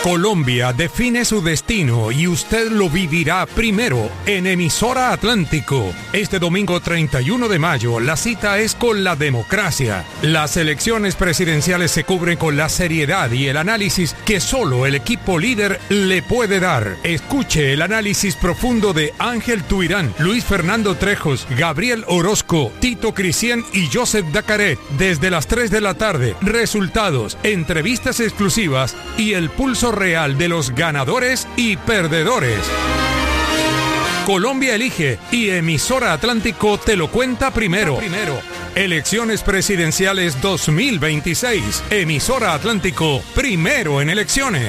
Colombia define su destino y usted lo vivirá primero en Emisora Atlántico. Este domingo 31 de mayo, la cita es con la democracia. Las elecciones presidenciales se cubren con la seriedad y el análisis que solo el equipo líder le puede dar. Escuche el análisis profundo de Ángel Tuirán, Luis Fernando Trejos, Gabriel Orozco, Tito Cristian y Joseph Dacaret desde las 3 de la tarde. Resultados, entrevistas exclusivas y el pulso real de los ganadores y perdedores. Colombia elige y Emisora Atlántico te lo cuenta primero. Elecciones presidenciales 2026. Emisora Atlántico, primero en elecciones.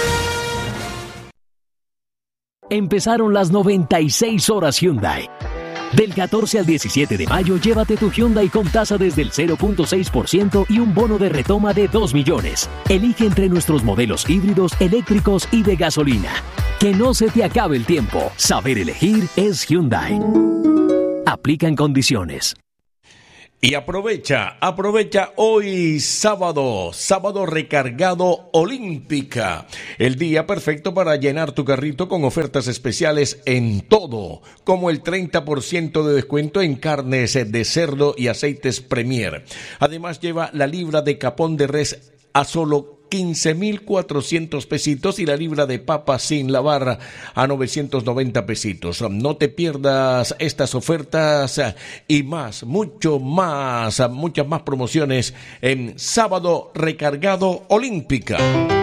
Empezaron las 96 horas Hyundai. Del 14 al 17 de mayo, llévate tu Hyundai con tasa desde el 0.6% y un bono de retoma de 2 millones. Elige entre nuestros modelos híbridos, eléctricos y de gasolina. Que no se te acabe el tiempo. Saber elegir es Hyundai. Aplican condiciones. Y aprovecha hoy sábado recargado Olímpica, el día perfecto para llenar tu carrito con ofertas especiales en todo, como el 30% de descuento en carnes de cerdo y aceites Premier. Además lleva la libra de capón de res a solo 15,400 pesitos y la libra de papa sin lavar a 990 pesitos. No te pierdas estas ofertas y más, muchas más promociones en Sábado Recargado Olímpica.